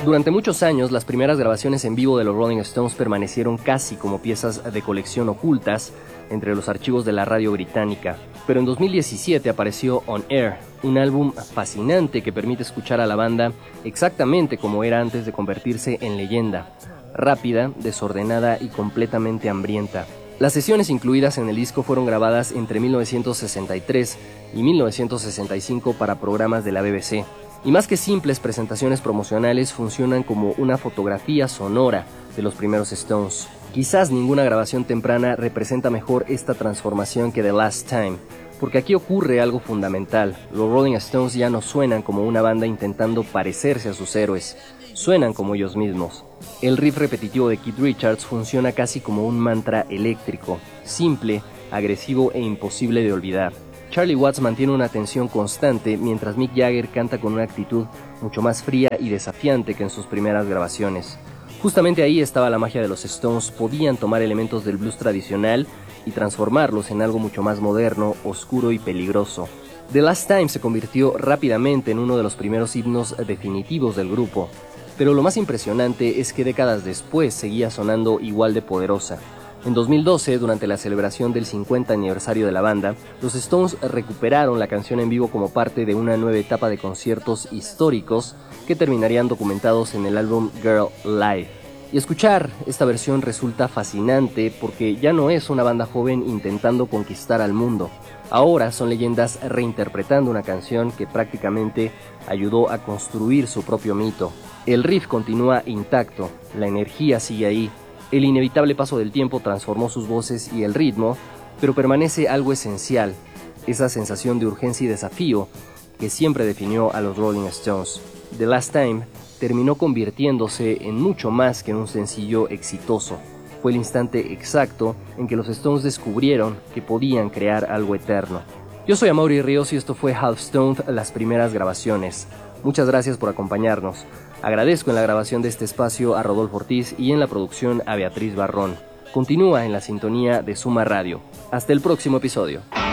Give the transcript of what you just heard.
Durante muchos años, las primeras grabaciones en vivo de los Rolling Stones permanecieron casi como piezas de colección ocultas entre los archivos de la radio británica. Pero en 2017 apareció On Air, un álbum fascinante que permite escuchar a la banda exactamente como era antes de convertirse en leyenda: rápida, desordenada y completamente hambrienta. Las sesiones incluidas en el disco fueron grabadas entre 1963 y 1965 para programas de la BBC. Y más que simples presentaciones promocionales, funcionan como una fotografía sonora de los primeros Stones. Quizás ninguna grabación temprana representa mejor esta transformación que The Last Time, porque aquí ocurre algo fundamental. Los Rolling Stones ya no suenan como una banda intentando parecerse a sus héroes, suenan como ellos mismos. El riff repetitivo de Keith Richards funciona casi como un mantra eléctrico, simple, agresivo e imposible de olvidar. Charlie Watts mantiene una tensión constante, mientras Mick Jagger canta con una actitud mucho más fría y desafiante que en sus primeras grabaciones. Justamente ahí estaba la magia de los Stones: podían tomar elementos del blues tradicional y transformarlos en algo mucho más moderno, oscuro y peligroso. The Last Time se convirtió rápidamente en uno de los primeros himnos definitivos del grupo, pero lo más impresionante es que décadas después seguía sonando igual de poderosa. En 2012, durante la celebración del 50 aniversario de la banda, los Stones recuperaron la canción en vivo como parte de una nueva etapa de conciertos históricos que terminarían documentados en el álbum Girl Live. Y escuchar esta versión resulta fascinante porque ya no es una banda joven intentando conquistar al mundo. Ahora son leyendas reinterpretando una canción que prácticamente ayudó a construir su propio mito. El riff continúa intacto, la energía sigue ahí. El inevitable paso del tiempo transformó sus voces y el ritmo, pero permanece algo esencial: esa sensación de urgencia y desafío que siempre definió a los Rolling Stones. The Last Time terminó convirtiéndose en mucho más que en un sencillo exitoso. Fue el instante exacto en que los Stones descubrieron que podían crear algo eterno. Yo soy Amaury Ríos y esto fue Half Stoned, las primeras grabaciones. Muchas gracias por acompañarnos. Agradezco en la grabación de este espacio a Rodolfo Ortiz y en la producción a Beatriz Barrón. Continúa en la sintonía de Suma Radio. Hasta el próximo episodio.